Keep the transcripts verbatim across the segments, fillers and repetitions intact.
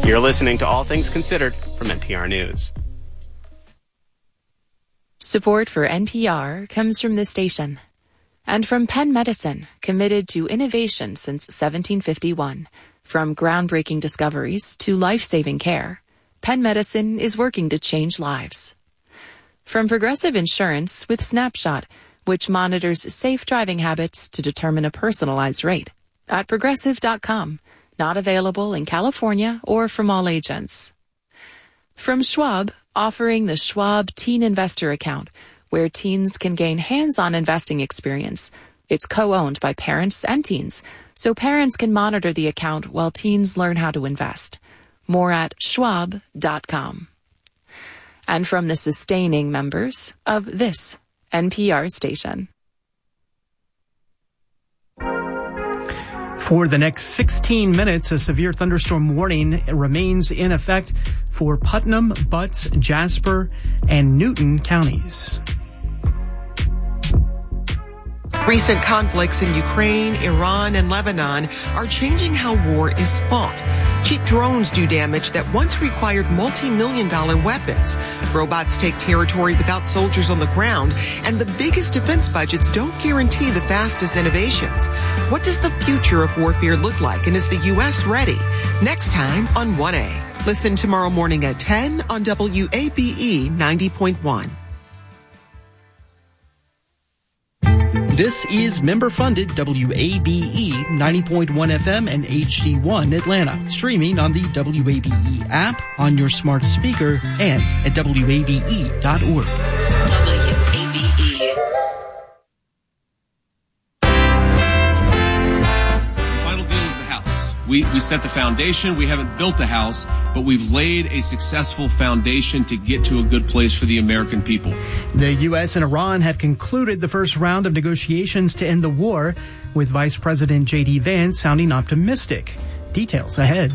You're listening to All Things Considered from N P R News. Support for N P R comes from this station and from Penn Medicine, committed to innovation since seventeen fifty-one. From groundbreaking discoveries to life-saving care, Penn Medicine is working to change lives. From Progressive Insurance with Snapshot, which monitors safe driving habits to determine a personalized rate. At progressive dot com. Not available in California or from all agents. From Schwab, offering the Schwab Teen Investor Account, where teens can gain hands-on investing experience. It's co-owned by parents and teens, so parents can monitor the account while teens learn how to invest. More at schwab dot com. And from the sustaining members of this N P R station. For the next sixteen minutes, a severe thunderstorm warning remains in effect for Putnam, Butts, Jasper, and Newton counties. Recent conflicts in Ukraine, Iran, and Lebanon are changing how war is fought. Cheap drones do damage that once required multi-million dollar weapons. Robots take territory without soldiers on the ground, and the biggest defense budgets don't guarantee the fastest innovations. What does the future of warfare look like, and is the U S ready? Next time on one A. Listen tomorrow morning at ten on W A B E ninety point one. This is member-funded W A B E ninety point one F M and H D one Atlanta. Streaming on the W A B E app, on your smart speaker, and at W A B E dot org. W A B E. The final deal is the house. We, we set the foundation. We haven't built the house, but we've laid a successful foundation to get to a good place for the American people. The U S and Iran have concluded the first round of negotiations to end the war, with Vice President J D Vance sounding optimistic. Details ahead.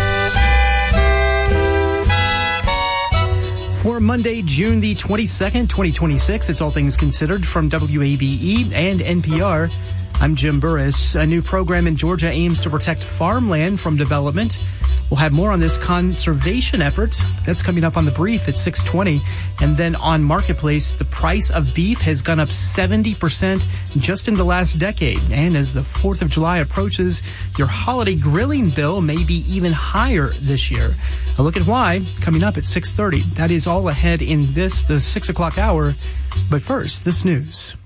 For Monday, June the twenty-second, twenty twenty-six, it's All Things Considered from W A B E and N P R. I'm Jim Burris. A new program in Georgia aims to protect farmland from development. We'll have more on this conservation effort. That's coming up on The Brief at six twenty. And then on Marketplace, the price of beef has gone up seventy percent just in the last decade. And as the fourth of July approaches, your holiday grilling bill may be even higher this year. A look at why coming up at six thirty. That is all ahead in this, the six o'clock hour. But first, this news.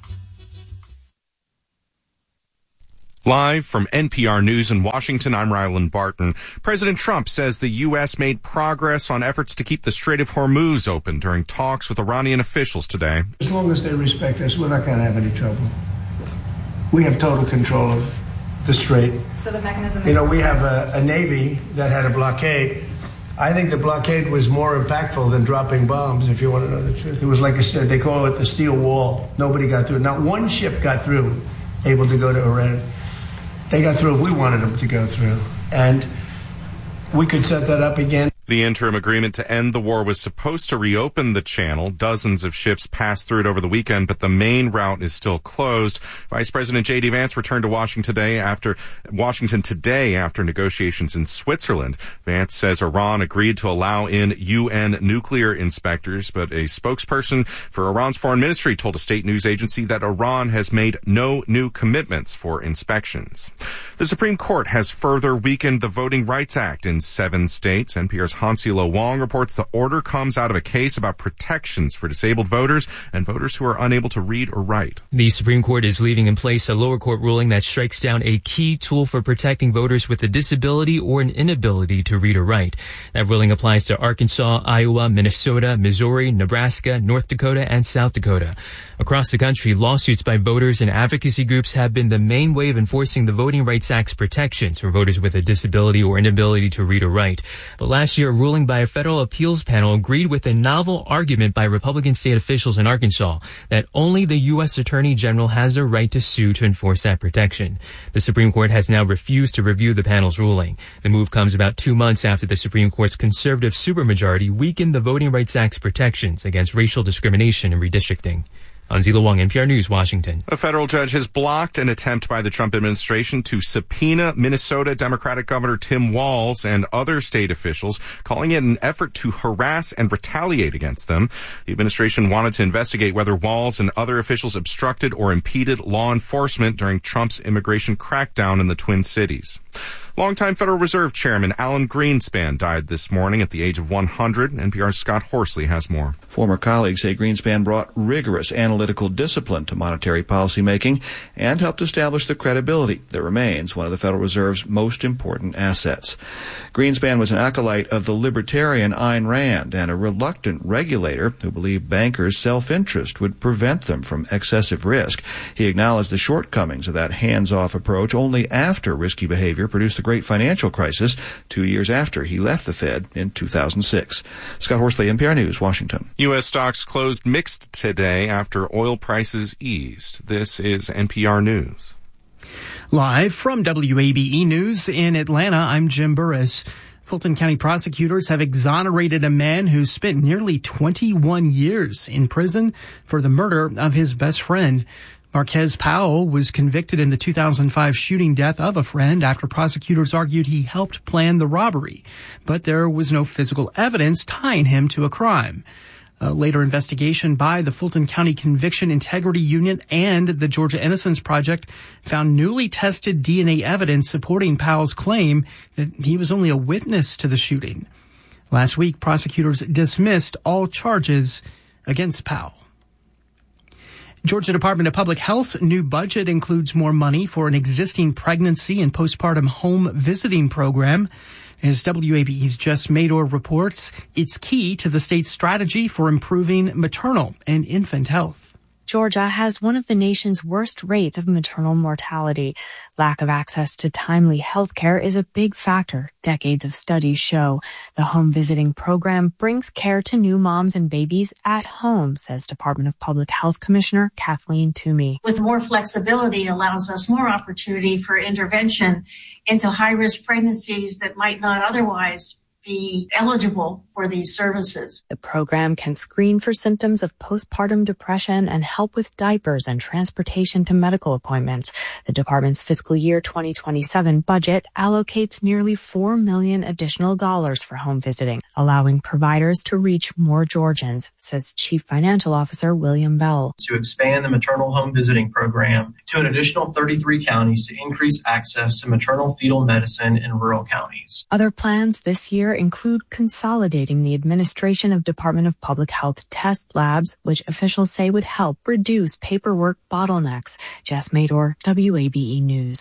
Live from N P R News in Washington, I'm Ryland Barton. President Trump says the U S made progress on efforts to keep the Strait of Hormuz open during talks with Iranian officials today. As long as they respect us, we're not going to have any trouble. We have total control of the Strait. So the mechanism... You know, we have a, a Navy that had a blockade. I think the blockade was more impactful than dropping bombs, if you want to know the truth. It was like I said, they call it the steel wall. Nobody got through. Not one ship got through, able to go to Iran. They got through if we wanted them to go through. And we could set that up again. The interim agreement to end the war was supposed to reopen the channel. Dozens of ships passed through it over the weekend, but the main route is still closed. Vice President J D Vance returned to Washington today after Washington today after negotiations in Switzerland. Vance says Iran agreed to allow in U N nuclear inspectors, but a spokesperson for Iran's foreign ministry told a state news agency that Iran has made no new commitments for inspections. The Supreme Court has further weakened the Voting Rights Act in seven states. N P R's Hansilo Wong reports the order comes out of a case about protections for disabled voters and voters who are unable to read or write. The Supreme Court is leaving in place a lower court ruling that strikes down a key tool for protecting voters with a disability or an inability to read or write. That ruling applies to Arkansas, Iowa, Minnesota, Missouri, Nebraska, North Dakota, and South Dakota. Across the country, lawsuits by voters and advocacy groups have been the main way of enforcing the Voting Rights Act's protections for voters with a disability or inability to read or write. But last year, a ruling by a federal appeals panel agreed with a novel argument by Republican state officials in Arkansas that only the U S Attorney General has the right to sue to enforce that protection. The Supreme Court has now refused to review the panel's ruling. The move comes about two months after the Supreme Court's conservative supermajority weakened the Voting Rights Act's protections against racial discrimination and redistricting. Anzila Wang, N P R News, Washington. A federal judge has blocked an attempt by the Trump administration to subpoena Minnesota Democratic Governor Tim Walz and other state officials, calling it an effort to harass and retaliate against them. The administration wanted to investigate whether Walz and other officials obstructed or impeded law enforcement during Trump's immigration crackdown in the Twin Cities. Longtime Federal Reserve Chairman Alan Greenspan died this morning at the age of one hundred. N P R's Scott Horsley has more. Former colleagues say Greenspan brought rigorous analytical discipline to monetary policymaking and helped establish the credibility that remains one of the Federal Reserve's most important assets. Greenspan was an acolyte of the libertarian Ayn Rand and a reluctant regulator who believed bankers' self-interest would prevent them from excessive risk. He acknowledged the shortcomings of that hands-off approach only after risky behavior produced the great financial crisis two years after he left the Fed in two thousand six. Scott Horsley, N P R News, Washington. U S stocks closed mixed today after oil prices eased. This is N P R News. Live from W A B E News in Atlanta, I'm Jim Burris. Fulton County prosecutors have exonerated a man who spent nearly twenty-one years in prison for the murder of his best friend. Marquez Powell was convicted in the two thousand five shooting death of a friend after prosecutors argued he helped plan the robbery, but there was no physical evidence tying him to a crime. A later investigation by the Fulton County Conviction Integrity Unit and the Georgia Innocence Project found newly tested D N A evidence supporting Powell's claim that he was only a witness to the shooting. Last week, prosecutors dismissed all charges against Powell. Georgia Department of Public Health's new budget includes more money for an existing pregnancy and postpartum home visiting program. As W A B E's Jess Mador reports, it's key to the state's strategy for improving maternal and infant health. Georgia has one of the nation's worst rates of maternal mortality. Lack of access to timely health care is a big factor, decades of studies show. The home visiting program brings care to new moms and babies at home, says Department of Public Health Commissioner Kathleen Toomey. With more flexibility allows us more opportunity for intervention into high-risk pregnancies that might not otherwise be eligible for these services. The program can screen for symptoms of postpartum depression and help with diapers and transportation to medical appointments. The department's fiscal year twenty twenty-seven budget allocates nearly four million dollars additional dollars for home visiting, allowing providers to reach more Georgians, says Chief Financial Officer William Bell. To expand the maternal home visiting program to an additional thirty-three counties to increase access to maternal fetal medicine in rural counties. Other plans this year include consolidating the administration of Department of Public Health test labs, which officials say would help reduce paperwork bottlenecks. Jess Mador, W A B E News.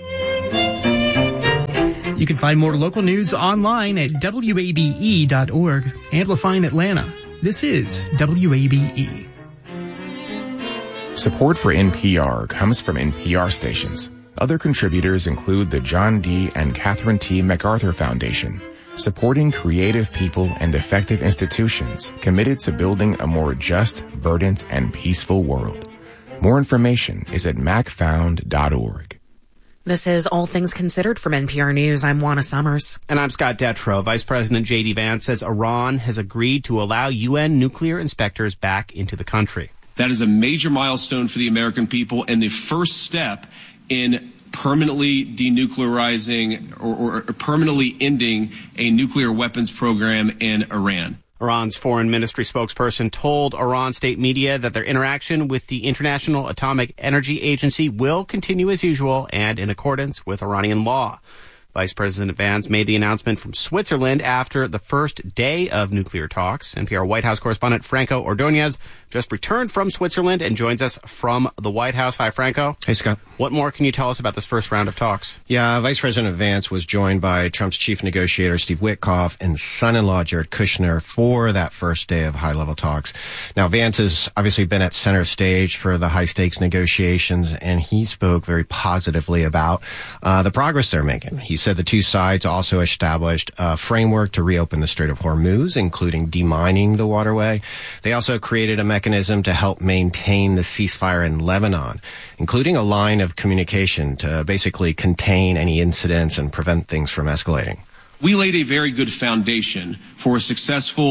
You can find more local news online at W A B E dot org. Amplifying Atlanta, this is W A B E. Support for N P R comes from N P R stations. Other contributors include the John D. and Catherine T. MacArthur Foundation, supporting creative people and effective institutions committed to building a more just, verdant, and peaceful world. More information is at mac found dot org. This is All Things Considered from N P R News. I'm Juana Summers. And I'm Scott Detrow. Vice President J D. Vance says Iran has agreed to allow U N nuclear inspectors back into the country. That is a major milestone for the American people and the first step in permanently denuclearizing or, or permanently ending a nuclear weapons program in Iran. Iran's foreign ministry spokesperson told Iran state media that their interaction with the International Atomic Energy Agency will continue as usual and in accordance with Iranian law. Vice President Vance made the announcement from Switzerland after the first day of nuclear talks. N P R White House correspondent Franco Ordonez just returned from Switzerland and joins us from the White House. Hi, Franco. Hey, Scott. What more can you tell us about this first round of talks? Yeah, Vice President Vance was joined by Trump's chief negotiator, Steve Witkoff, and son-in-law, Jared Kushner, for that first day of high-level talks. Now, Vance has obviously been at center stage for the high-stakes negotiations, and he spoke very positively about uh, the progress they're making. He said the two sides also established a framework to reopen the Strait of Hormuz, including demining the waterway. They also created a mechanism to help maintain the ceasefire in Lebanon, including a line of communication to basically contain any incidents and prevent things from escalating. We laid a very good foundation for a successful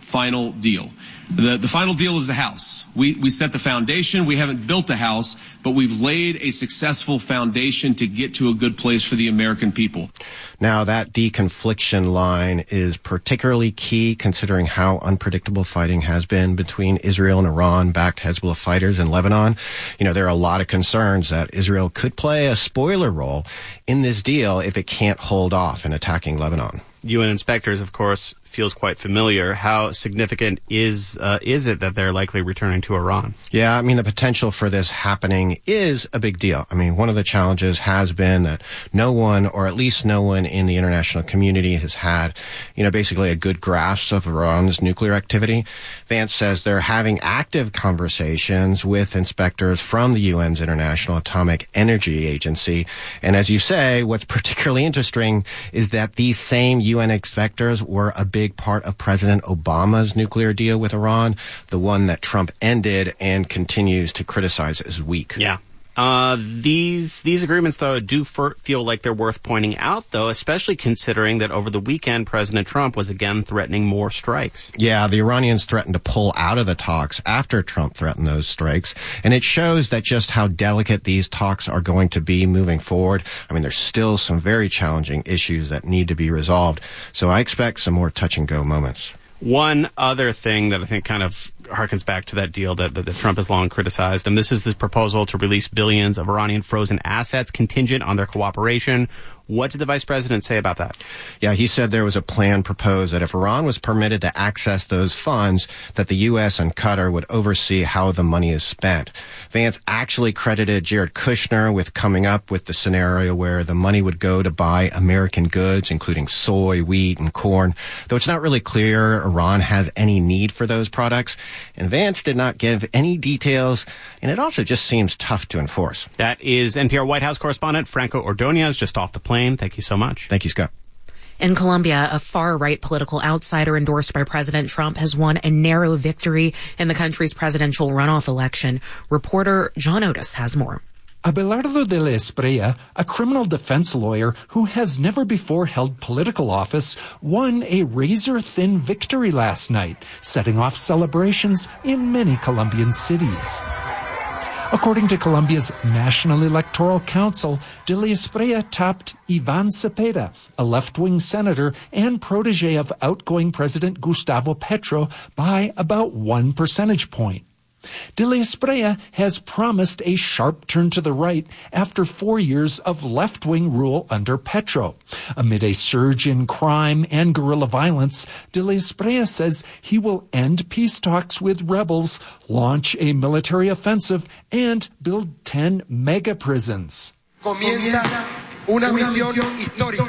final deal. The, the final deal is the house. We, we set the foundation. We haven't built the house, but we've laid a successful foundation to get to a good place for the American people. Now, that deconfliction line is particularly key considering how unpredictable fighting has been between Israel and Iran-backed Hezbollah fighters in Lebanon. You know, there are a lot of concerns that Israel could play a spoiler role in this deal if it can't hold off in attacking Lebanon. U N inspectors, of course, feels quite familiar. How significant is uh, is it that they're likely returning to Iran? Yeah, I mean, the potential for this happening is a big deal. I mean, one of the challenges has been that no one, or at least no one in the international community, has had, you know, basically a good grasp of Iran's nuclear activity. Vance says they're having active conversations with inspectors from the U N's International Atomic Energy Agency. And as you say, what's particularly interesting is that these same U N inspectors were a big part of President Obama's nuclear deal with Iran, the one that Trump ended and continues to criticize as weak. Yeah. Uh, these these agreements, though, do fer- feel like they're worth pointing out, though, especially considering that over the weekend, President Trump was again threatening more strikes. Yeah, the Iranians threatened to pull out of the talks after Trump threatened those strikes, and it shows that just how delicate these talks are going to be moving forward. I mean, there's still some very challenging issues that need to be resolved, so I expect some more touch-and-go moments. One other thing that I think kind of harkens back to that deal that, that, that Trump has long criticized, and this is this proposal to release billions of Iranian frozen assets contingent on their cooperation. What did the vice president say about that? Yeah, he said there was a plan proposed that if Iran was permitted to access those funds, that the U S and Qatar would oversee how the money is spent. Vance actually credited Jared Kushner with coming up with the scenario where the money would go to buy American goods, including soy, wheat, and corn, though it's not really clear Iran has any need for those products. And Vance did not give any details, and it also just seems tough to enforce. That is N P R White House correspondent Franco Ordonez, just off the plane. Thank you so much. Thank you, Scott. In Colombia, a far-right political outsider endorsed by President Trump has won a narrow victory in the country's presidential runoff election. Reporter John Otis has more. Abelardo de la Espriella, a criminal defense lawyer who has never before held political office, won a razor-thin victory last night, setting off celebrations in many Colombian cities. According to Colombia's National Electoral Council, de la Espriella topped Ivan Cepeda, a left-wing senator and protege of outgoing President Gustavo Petro, by about one percentage point. De la Espriella has promised a sharp turn to the right after four years of left-wing rule under Petro. Amid a surge in crime and guerrilla violence, de la Espriella says he will end peace talks with rebels, launch a military offensive, and build ten mega prisons. Comienza una misión histórica.